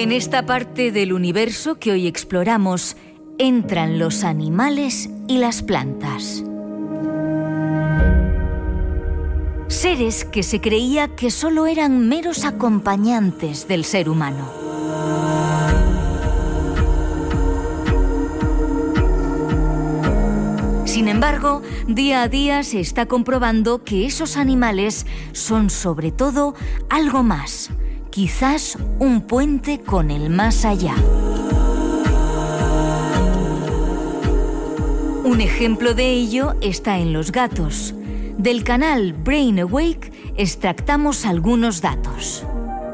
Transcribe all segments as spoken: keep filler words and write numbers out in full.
En esta parte del universo que hoy exploramos, entran los animales y las plantas. Seres que se creía que solo eran meros acompañantes del ser humano. Sin embargo, día a día se está comprobando que esos animales son sobre todo algo más, quizás un puente con el más allá. Un ejemplo de ello está en los gatos. Del canal Brain Awake extractamos algunos datos.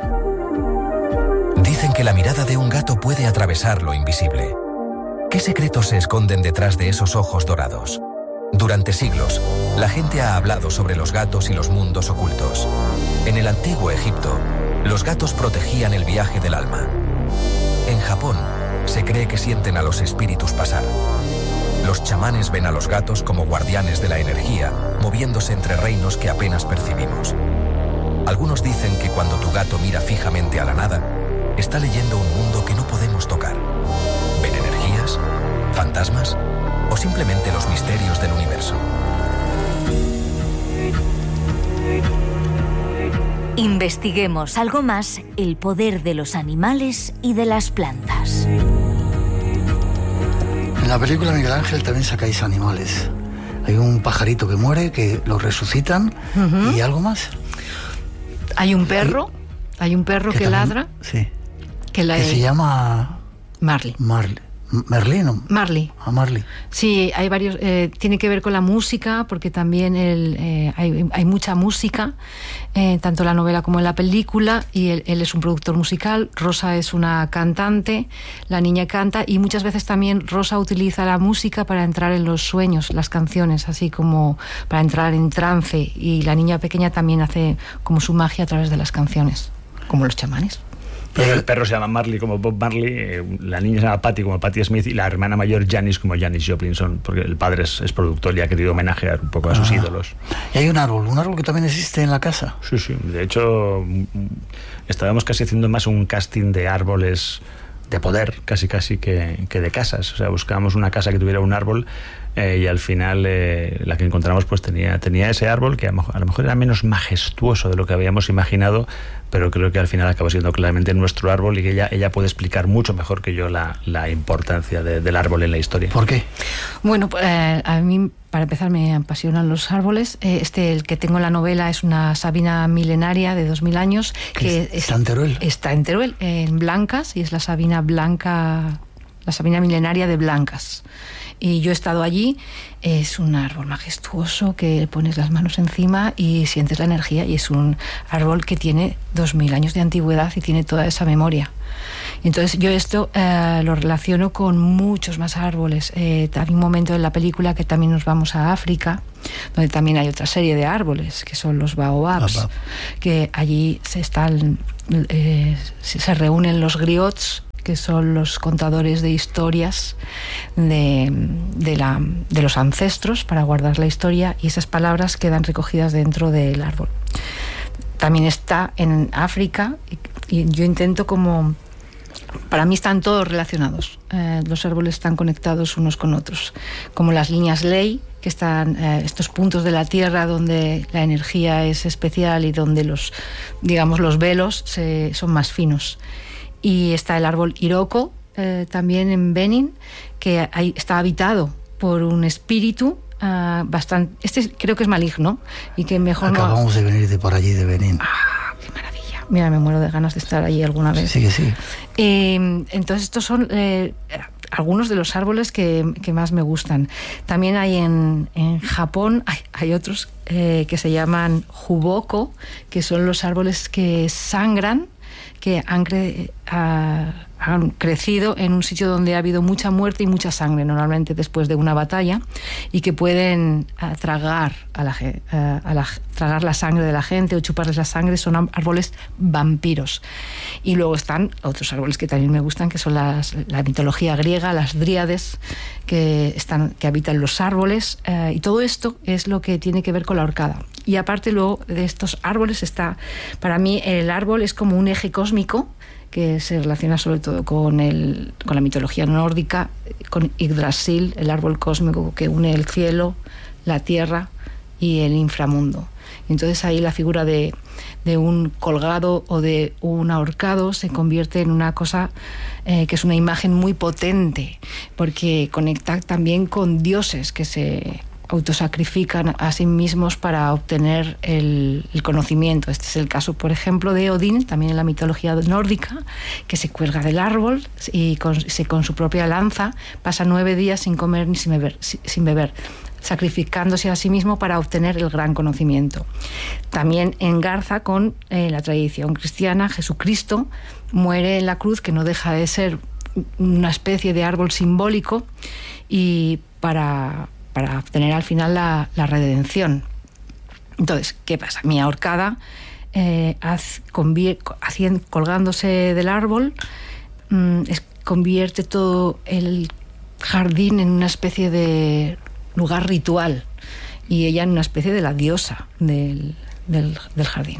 Dicen que la mirada de un gato puede atravesar lo invisible. ¿Qué secretos se esconden detrás de esos ojos dorados? Durante siglos, la gente ha hablado sobre los gatos y los mundos ocultos. En el antiguo Egipto, los gatos protegían el viaje del alma. En Japón, se cree que sienten a los espíritus pasar. Los chamanes ven a los gatos como guardianes de la energía, moviéndose entre reinos que apenas percibimos. Algunos dicen que cuando tu gato mira fijamente a la nada, está leyendo un mundo que no podemos tocar. ¿Ven energías? ¿Fantasmas? ¿O simplemente los misterios del universo? Investiguemos algo más el poder de los animales y de las plantas. En la película Miguel Ángel también sacáis animales. Hay un pajarito que muere, que lo resucitan, uh-huh. y algo más. Hay un perro, hay un perro que, que también, ladra. Sí. Que, la que se llama... Marley. Marley. Merlí, ¿no? Marley. A Marley. Sí, hay varios. Eh, tiene que ver con la música, porque también el, eh, hay, hay mucha música, eh, tanto en la novela como en la película, y él, él es un productor musical. Rosa es una cantante, la niña canta, y muchas veces también Rosa utiliza la música para entrar en los sueños, las canciones, así como para entrar en trance, y la niña pequeña también hace como su magia a través de las canciones, como los chamanes. Pero el perro se llama Marley como Bob Marley, eh, la niña se llama Patty como Patti Smith y la hermana mayor Janis como Janis Joplin, son, porque el padre es, es productor y ha querido homenajear un poco a sus ah. ídolos. Y hay un árbol, un árbol que también existe en la casa. Sí, sí, de hecho estábamos casi haciendo más un casting de árboles de poder, casi casi que, que de casas, o sea, buscábamos una casa que tuviera un árbol. Eh, y al final eh, la que encontramos pues tenía, tenía ese árbol que a lo, mejor, a lo mejor era menos majestuoso de lo que habíamos imaginado, pero creo que al final acabó siendo claramente nuestro árbol y que ella, ella puede explicar mucho mejor que yo la, la importancia de, del árbol en la historia. ¿Por qué? Bueno, eh, a mí para empezar me apasionan los árboles. Eh, este, el que tengo en la novela, es una sabina milenaria de dos mil años. Que ¿Está en Teruel? Está en Teruel, en Blancas, y es la sabina blanca, la sabina milenaria de Blancas. Y yo he estado allí. Es un árbol majestuoso que pones las manos encima y sientes la energía, y es un árbol que tiene dos mil años de antigüedad y tiene toda esa memoria. Entonces yo esto eh, lo relaciono con muchos más árboles. Eh, hay un momento en la película que también nos vamos a África, donde también hay otra serie de árboles, que son los baobabs, Babab. que allí se, están, eh, se reúnen los griots, que son los contadores de historias de, de, la, de los ancestros, para guardar la historia, y esas palabras quedan recogidas dentro del árbol. También está en África, y, y yo intento como... Para mí están todos relacionados, eh, los árboles están conectados unos con otros, como las líneas ley, que están eh, estos puntos de la tierra donde la energía es especial y donde los, digamos, los velos se, son más finos. Y está el árbol Iroko, eh, también en Benin, que hay, está habitado por un espíritu uh, bastante... Este creo que es maligno y que mejor Acabamos no... de venir de por allí, de Benin. ¡Ah, qué maravilla! Mira, me muero de ganas de estar allí alguna vez. Sí, que sí. Eh, entonces estos son eh, algunos de los árboles que, que más me gustan. También hay en, en Japón, hay, hay otros eh, que se llaman Juboko, que son los árboles que sangran, que han, cre- uh, han crecido en un sitio donde ha habido mucha muerte y mucha sangre, normalmente después de una batalla, y que pueden uh, tragar, a la, uh, a la, tragar la sangre de la gente o chuparles la sangre. Son árboles vampiros. Y luego están otros árboles que también me gustan, que son las, la mitología griega, las dríades, que, están, que habitan los árboles, uh, y todo esto es lo que tiene que ver con la horcada. Y aparte luego de estos árboles está, para mí el árbol es como un eje cósmico que se relaciona sobre todo con, el, con la mitología nórdica, con Yggdrasil, el árbol cósmico que une el cielo, la tierra y el inframundo. Entonces ahí la figura de, de un colgado o de un ahorcado se convierte en una cosa eh, que es una imagen muy potente, porque conecta también con dioses que se autosacrifican a sí mismos para obtener el, el conocimiento. Este es el caso, por ejemplo, de Odín, también en la mitología nórdica, que se cuelga del árbol y con, se, con su propia lanza pasa nueve días sin comer ni sin beber, sin beber, sacrificándose a sí mismo para obtener el gran conocimiento. También engarza con eh, la tradición cristiana. Jesucristo muere en la cruz, que no deja de ser una especie de árbol simbólico, y para para obtener al final la, la redención. Entonces, ¿qué pasa? Mi ahorcada, eh, haz, convier, hacien, colgándose del árbol, mmm, es, convierte todo el jardín en una especie de lugar ritual, y ella en una especie de la diosa del, del, del jardín.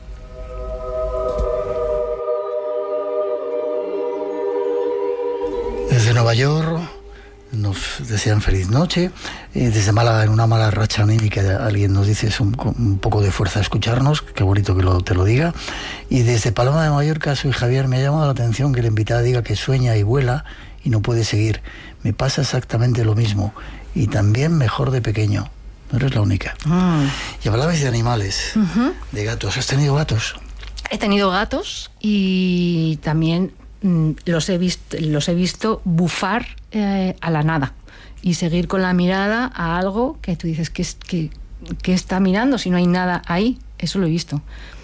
Desde Nueva York nos desean feliz noche. Eh, desde Málaga, en una mala racha anímica, alguien nos dice es un, un poco de fuerza escucharnos. Qué bonito que lo, te lo diga. Y desde Palma de Mallorca, soy Javier. Me ha llamado la atención que la invitada diga que sueña y vuela y no puede seguir. Me pasa exactamente lo mismo, y también mejor de pequeño. No eres la única. Mm. Y hablabais de animales, uh-huh. de gatos. ¿Has tenido gatos? He tenido gatos y también Los he visto, los he visto bufar eh, a la nada y seguir con la mirada a algo que tú dices que, que, que está mirando si no hay nada ahí. Eso lo he visto.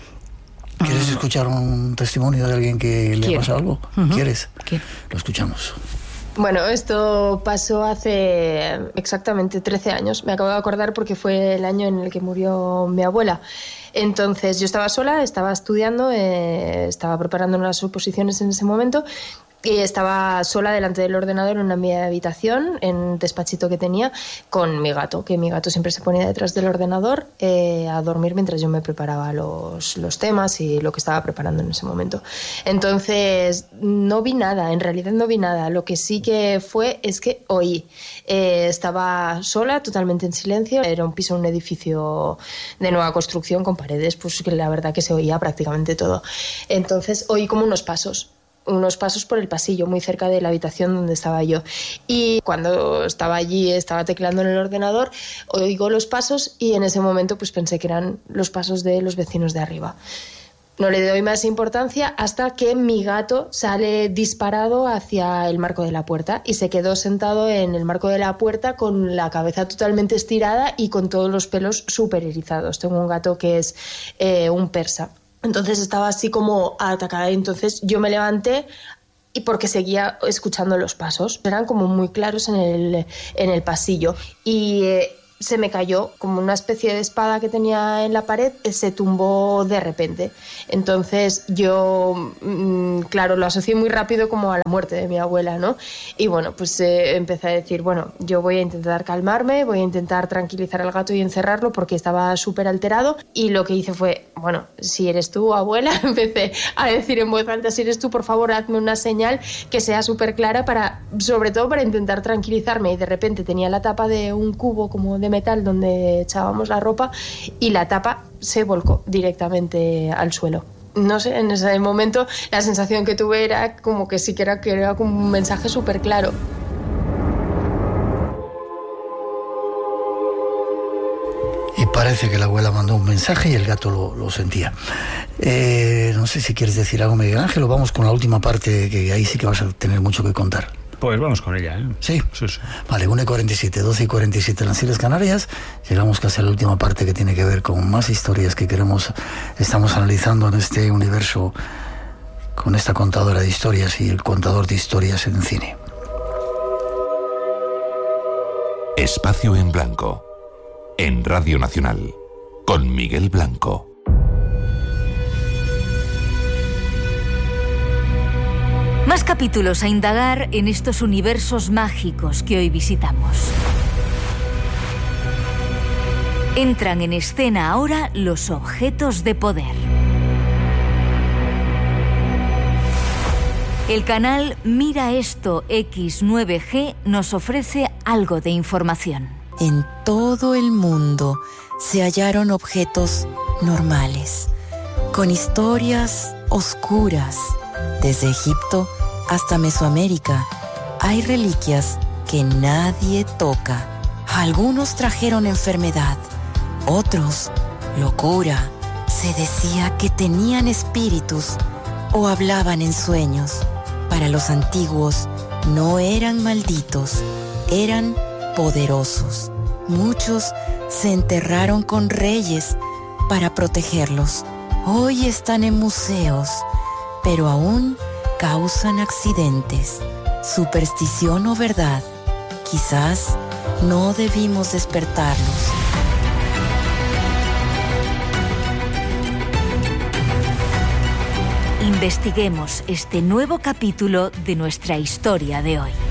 ¿Quieres uh, escuchar un testimonio de alguien que le ha pasado algo? Uh-huh. ¿Quieres? ¿Qué? Lo escuchamos. Bueno, esto pasó hace exactamente trece años. Me acabo de acordar porque fue el año en el que murió mi abuela. Entonces yo estaba sola, estaba estudiando, eh, estaba preparando unas oposiciones en ese momento, y estaba sola delante del ordenador en una mi habitación, en un despachito que tenía, con mi gato, que mi gato siempre se ponía detrás del ordenador eh, a dormir mientras yo me preparaba los, los temas y lo que estaba preparando en ese momento. Entonces no vi nada, en realidad no vi nada. Lo que sí que fue es que oí. Eh, estaba sola, totalmente en silencio. Era un piso, un edificio de nueva construcción con paredes, pues que la verdad que se oía prácticamente todo. Entonces oí como unos pasos. unos pasos por el pasillo, muy cerca de la habitación donde estaba yo. Y cuando estaba allí, estaba tecleando en el ordenador, oigo los pasos y en ese momento pues pensé que eran los pasos de los vecinos de arriba. No le doy más importancia hasta que mi gato sale disparado hacia el marco de la puerta y se quedó sentado en el marco de la puerta con la cabeza totalmente estirada y con todos los pelos súper erizados. Tengo un gato que es eh, un persa. Entonces estaba así como atacada. Entonces yo me levanté y porque seguía escuchando los pasos. Eran como muy claros en el, en el pasillo. Y eh, se me cayó como una especie de espada que tenía en la pared, se tumbó de repente. Entonces yo, mmm, claro, lo asocié muy rápido como a la muerte de mi abuela, ¿no? Y bueno, pues eh, empecé a decir, bueno, yo voy a intentar calmarme, voy a intentar tranquilizar al gato y encerrarlo porque estaba súper alterado. Y lo que hice fue, bueno, si eres tú, abuela, empecé a decir en voz alta, si eres tú, por favor, hazme una señal que sea súper clara para, sobre todo para intentar tranquilizarme. Y de repente tenía la tapa de un cubo como de metal donde echábamos la ropa y la tapa se volcó directamente al suelo. No sé, en ese momento la sensación que tuve era como que sí que era, que era como un mensaje súper claro. Y parece que la abuela mandó un mensaje y el gato lo, lo sentía. Eh, no sé si quieres decir algo, Miguel Ángel, o vamos con la última parte, que ahí sí que vas a tener mucho que contar. Pues vamos con ella, ¿eh? ¿Sí? Sí, sí. Vale, una y cuarenta y siete, doce y cuarenta y siete en las Islas Canarias. Llegamos casi a la última parte que tiene que ver con más historias que queremos, estamos analizando en este universo con esta contadora de historias y el contador de historias en cine. Espacio en Blanco, en Radio Nacional, con Miguel Blanco. Más capítulos a indagar en estos universos mágicos que hoy visitamos. Entran en escena ahora los objetos de poder. El canal Mira Esto X nueve G nos ofrece algo de información. En todo el mundo se hallaron objetos normales, con historias oscuras. Desde Egipto hasta Mesoamérica hay reliquias que nadie toca. Algunos trajeron enfermedad, otros locura. Se decía que tenían espíritus o hablaban en sueños. Para los antiguos no eran malditos, eran poderosos. Muchos se enterraron con reyes para protegerlos. Hoy están en museos, pero aún causan accidentes. Superstición o verdad, quizás no debimos despertarlos. Investiguemos este nuevo capítulo de nuestra historia de hoy.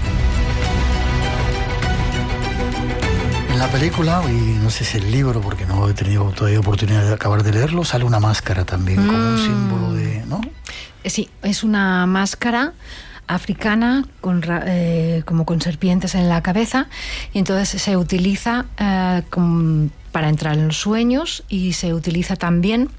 En la película, y no sé si el libro, porque no he tenido todavía oportunidad de acabar de leerlo, sale una máscara también, mm. como un símbolo de... ¿no? Sí, es una máscara africana con, eh, como con serpientes en la cabeza, y entonces se utiliza eh, con, para entrar en los sueños, y se utiliza también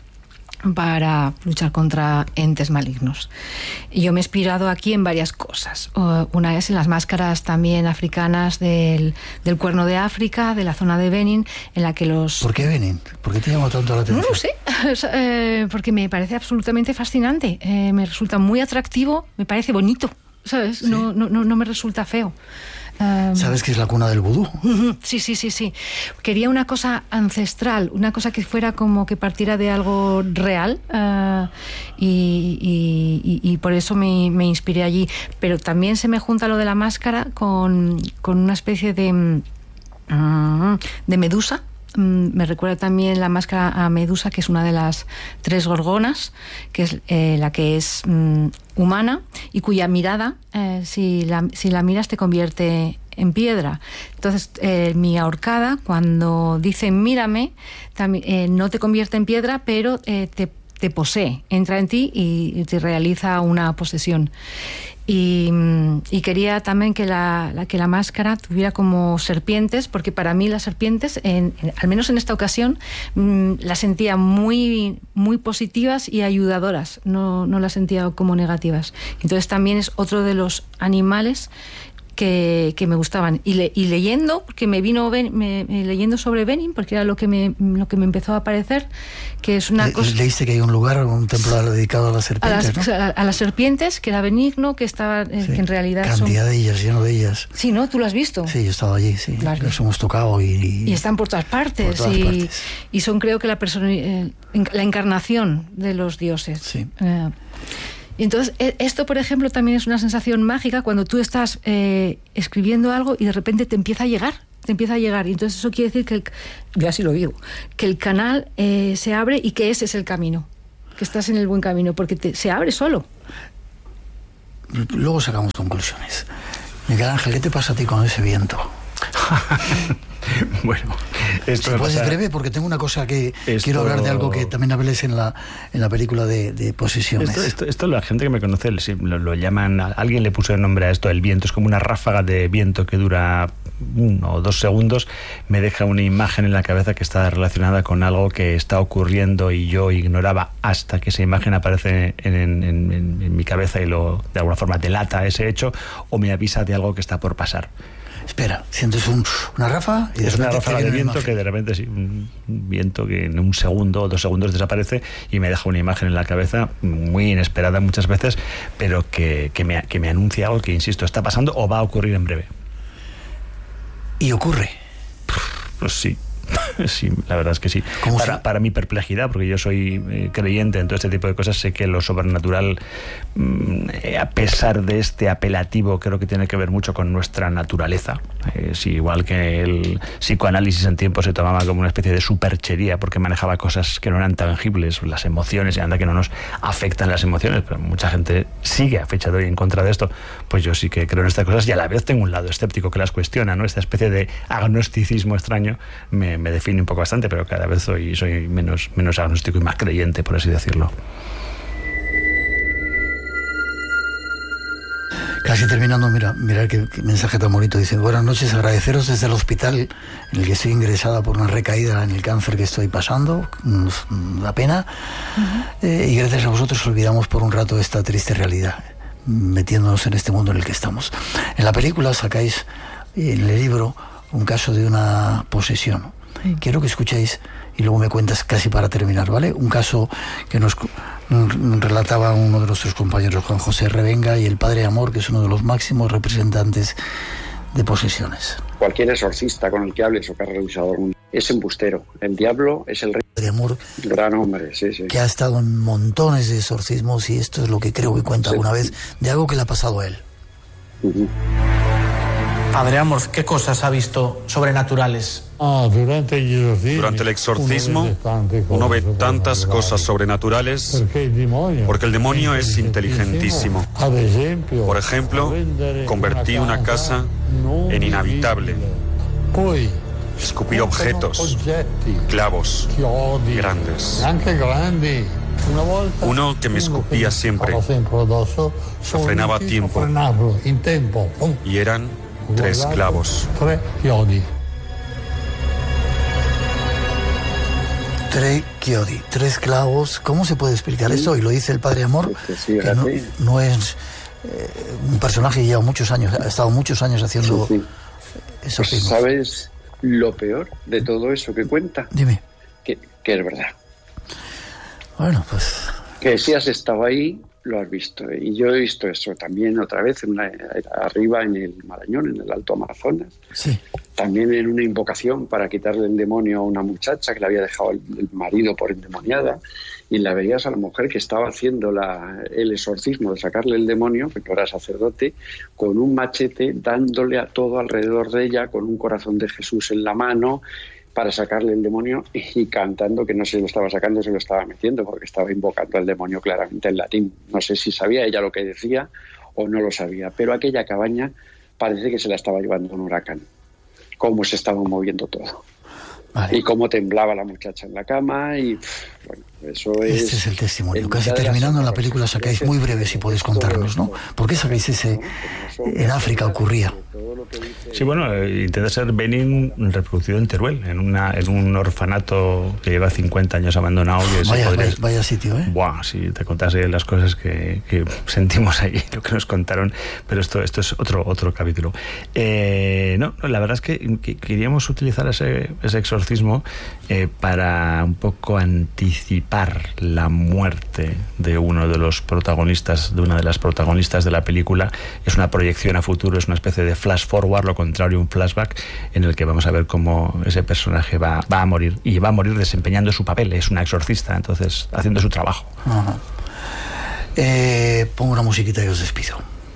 para luchar contra entes malignos. Y yo me he inspirado aquí en varias cosas. Una es en las máscaras también africanas del, del Cuerno de África, de la zona de Benin, en la que los... ¿Por qué Benin? ¿Por qué te llama tanto la atención? No lo sé, eh, porque me parece absolutamente fascinante. Eh, me resulta muy atractivo, me parece bonito, ¿sabes? ¿Sí? No, no, no me resulta feo. Um, ¿Sabes que es la cuna del vudú? Sí, sí, sí, sí. Quería una cosa ancestral, una cosa que fuera como que partiera de algo real, uh, y, y, y, y por eso me, me inspiré allí. Pero también se me junta lo de la máscara con, con una especie de, um, de medusa. Me recuerda también la máscara a Medusa, que es una de las tres gorgonas, que es eh, la que es mm, humana y cuya mirada, eh, si, la, si la miras, te convierte en piedra. Entonces, eh, mi ahorcada, cuando dice mírame, también, eh, no te convierte en piedra, pero eh, te, te posee, entra en ti y, y te realiza una posesión. Y, y quería también que la, la, que la máscara tuviera como serpientes, porque para mí las serpientes, en, en, al menos en esta ocasión, mmm, las sentía muy, muy positivas y ayudadoras, no, no las sentía como negativas. Entonces también es otro de los animales que, que me gustaban. Y, le, y leyendo, porque me vino me, me, leyendo sobre Benin, porque era lo que me, lo que me empezó a aparecer, que es una Le, cosa... Leíste que hay un lugar, un templo dedicado a las serpientes, a las, ¿no? a, a las serpientes, que era benigno, que estaba, eh, sí. que en realidad cantidad son... de ellas, lleno de ellas. Sí, ¿no? ¿Tú lo has visto? Sí, yo he estado allí, sí. Las, las hemos tocado y, y... Y están por todas partes. Por todas y, partes. y son, creo que, la, persona, eh, la encarnación de los dioses. Sí. Eh, Y entonces, esto, por ejemplo, también es una sensación mágica cuando tú estás eh, escribiendo algo y de repente te empieza a llegar, te empieza a llegar. Y entonces eso quiere decir que, el, yo así lo digo, que el canal eh, se abre y que ese es el camino, que estás en el buen camino, porque te, se abre solo. Luego sacamos conclusiones. Miguel Ángel, ¿qué te pasa a ti con ese viento? Bueno, esto si puedes pasa... breve, porque tengo una cosa que esto... quiero hablar de algo que también hables en la en la película de, de Posesiones. Esto, esto, esto la gente que me conoce sí, lo, lo llaman, alguien le puso el nombre a esto, el viento. Es como una ráfaga de viento que dura uno o dos segundos, me deja una imagen en la cabeza que está relacionada con algo que está ocurriendo y yo ignoraba hasta que esa imagen aparece en, en, en, en mi cabeza y lo de alguna forma delata ese hecho o me avisa de algo que está por pasar. Espera, sientes un, una ráfaga y de es una repente ráfaga de viento imagen. que de repente sí, un viento que en un segundo o dos segundos desaparece y me deja una imagen en la cabeza muy inesperada muchas veces, pero que, que, me, que me anuncia algo que, insisto, está pasando o va a ocurrir en breve. Y ocurre. Pues sí. Sí, la verdad es que sí. Para, si... para mi perplejidad, porque yo soy eh, creyente en todo este tipo de cosas, sé que lo sobrenatural, mmm, eh, a pesar de este apelativo, creo que tiene que ver mucho con nuestra naturaleza. Eh, sí, igual que el psicoanálisis en tiempo se tomaba como una especie de superchería porque manejaba cosas que no eran tangibles, las emociones, y anda que no nos afectan las emociones, pero mucha gente sigue a fecha de hoy en contra de esto. Pues yo sí que creo en estas cosas y a la vez tengo un lado escéptico que las cuestiona, ¿no? Esta especie de agnosticismo extraño me, me define un poco bastante, pero cada vez soy, soy menos, menos agnóstico y más creyente, por así decirlo. Casi terminando, mira, mirad qué, qué mensaje tan bonito. Dice: buenas noches, agradeceros desde el hospital en el que estoy ingresada por una recaída en el cáncer que estoy pasando, nos da pena, uh-huh. eh, y gracias a vosotros olvidamos por un rato esta triste realidad, metiéndonos en este mundo en el que estamos. En la película sacáis, en el libro, un caso de una posesión. Sí. Quiero que escuchéis y luego me cuentas casi para terminar, ¿vale? Un caso que nos relataba uno de nuestros compañeros, Juan José Revenga, y el Padre Amor, que es uno de los máximos representantes de posesiones. Cualquier exorcista con el que hables o que ha realizado algún es embustero. El diablo es el rey. Padre Amor, gran hombre, sí, sí. Que ha estado en montones de exorcismos, y esto es lo que creo que cuenta sí. alguna vez de algo que le ha pasado a él. Uh-huh. Padre Amor, ¿qué cosas ha visto sobrenaturales? Ah, durante el exorcismo, durante el exorcismo uno ve tantas cosas sobrenaturales porque el demonio es inteligentísimo. Por ejemplo, convertir una casa en inhabitable, escupir objetos, clavos grandes. Uno que me escupía siempre, lo frenaba a tiempo, y eran tres clavos. Tres chiodi, tres clavos. ¿Cómo se puede explicar esto? Y lo dice el Padre Amor, que no, no es eh, un personaje que lleva muchos años, ha estado muchos años haciendo sí, sí. esos pues, ¿sabes lo peor de todo eso que cuenta? Dime. Que, que es verdad. Bueno, pues... Que si has estado ahí, lo has visto. Y yo he visto eso también otra vez en una, arriba en el Marañón, en el Alto Amazonas. Sí. También en una invocación para quitarle el demonio a una muchacha que le había dejado el, el marido por endemoniada, y la veías a la mujer que estaba haciendo la, el exorcismo de sacarle el demonio, porque era sacerdote, con un machete dándole a todo alrededor de ella, con un corazón de Jesús en la mano, para sacarle el demonio, y cantando que no se lo estaba sacando, se lo estaba metiendo, porque estaba invocando al demonio claramente en latín. No sé si sabía ella lo que decía o no lo sabía, pero aquella cabaña parece que se la estaba llevando un huracán. Cómo se estaba moviendo todo. Vale. Y cómo temblaba la muchacha en la cama, y bueno, eso es... Este es el testimonio. Casi terminando, en la película sacáis muy breve, si podéis contarnos, ¿no? ¿Por qué sacáis ese... En África ocurría? Sí, bueno, eh, intenta ser Benin reproducido en Teruel, en una en un orfanato que lleva cincuenta años abandonado. Que vaya, podría... vaya, vaya sitio, ¿eh? Buah, si te contase las cosas que, que sentimos ahí, lo que nos contaron, pero esto esto es otro otro capítulo. Eh, no, la verdad es que, que queríamos utilizar ese, ese exorcismo eh, para un poco anticipar la muerte de uno de los protagonistas, de una de las protagonistas de la película. Es una proyección a futuro, es una especie de flash forward, lo contrario, un flashback, en el que vamos a ver cómo ese personaje va, va a morir, y va a morir desempeñando su papel. Es una exorcista, entonces haciendo su trabajo. Ajá. Eh, pongo una musiquita y os despido.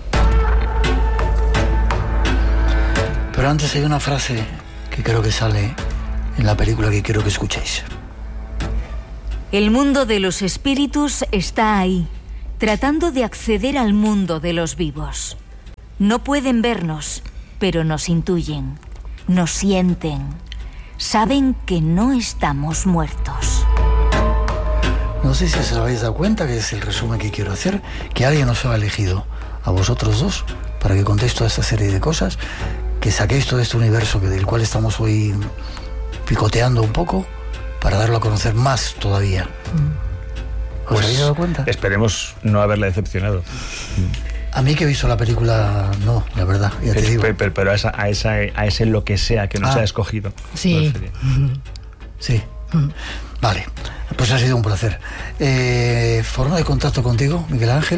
Pero antes hay una frase que creo que sale en la película que quiero que escuchéis. El mundo de los espíritus está ahí, tratando de acceder al mundo de los vivos. No pueden vernos, pero nos intuyen, nos sienten, saben que no estamos muertos. No sé si os habéis dado cuenta, que es el resumen que quiero hacer, que alguien os ha elegido a vosotros dos para que contéis toda esta serie de cosas, que saquéis todo este universo que del cual estamos hoy picoteando un poco, para darlo a conocer más todavía. ¿Os pues habéis dado cuenta? Esperemos no haberle decepcionado. A mí que he visto la película, no, la verdad, ya te digo. Pero, pero, pero a, esa, a, esa, a ese lo que sea que nos ah, ha escogido. Sí. Sí. Vale, pues ha sido un placer. Eh, ¿Forma de contacto contigo, Miguel Ángel?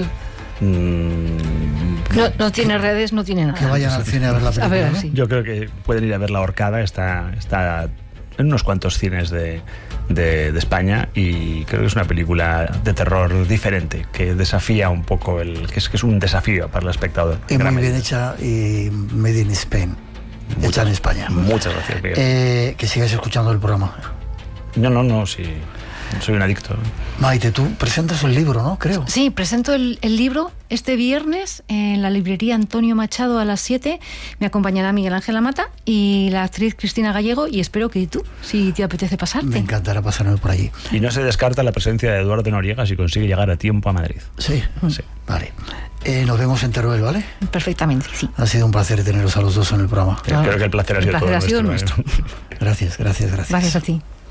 Mm, no, no tiene redes, no tiene nada. Que vayan al cine a ver la película, a ver, ¿no? sí. Yo creo que pueden ir a ver La Horcada, está... está en unos cuantos cines de, de, de España, y creo que es una película de terror diferente, que desafía un poco, el que es, que es un desafío para el espectador. Es muy bien hecha y made in Spain, muchas, hecha en España. Muchas gracias, Miguel. Eh, que sigas escuchando el programa. No, no, no, sí. Soy un adicto. Maite, tú presentas el libro, ¿no? Creo. Sí, presento el, el libro este viernes en la librería Antonio Machado a las siete. Me acompañará Miguel Ángel Amata y la actriz Cristina Gallego, y espero que tú, si te apetece pasarte. Me encantará pasarme por allí. Y no se descarta la presencia de Eduardo Noriega si consigue llegar a tiempo a Madrid. Sí, sí. Vale. Eh, nos vemos en Teruel, ¿vale? Perfectamente, sí. Ha sido un placer teneros a los dos en el programa. Creo que el placer ha sido el placer todo ha sido nuestro. nuestro. Gracias, gracias, gracias. Gracias a ti.